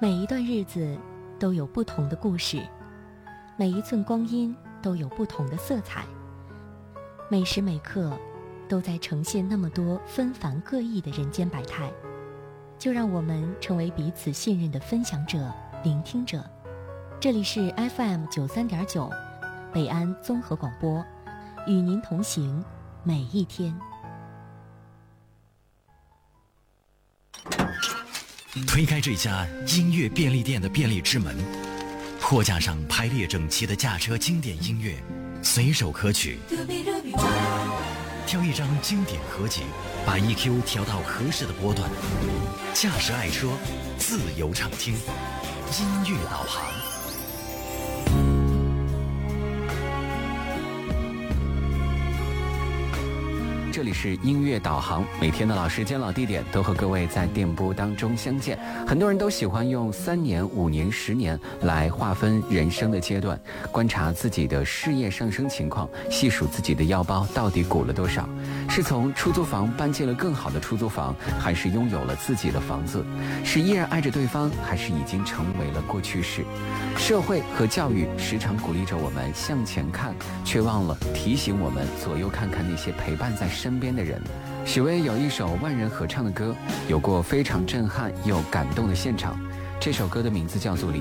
每一段日子都有不同的故事，每一寸光阴都有不同的色彩，每时每刻都在呈现那么多纷繁各异的人间百态。就让我们成为彼此信任的分享者、聆听者。这里是 FM93.9 北安综合广播，与您同行每一天。 推开这家音乐便利店的便利之门，货架上排列整齐的驾车经典音乐随手可取，挑一张经典合集，把 EQ 调到合适的波段，驾驶爱车自由畅听，音乐导航。 这里是音乐导航，每天的老时间老地点都和各位在电波当中相见。很多人都喜欢用3年、5年、10年来划分人生的阶段，观察自己的事业上升情况，细数自己的腰包到底鼓了多少，是从出租房搬进了更好的出租房，还是拥有了自己的房子，是依然爱着对方，还是已经成为了过去式。社会和教育时常鼓励着我们向前看，却忘了提醒我们左右看看那些陪伴在身边的人。许巍有一首万人合唱的歌，有过非常震撼又感动的现场。这首歌的名字叫做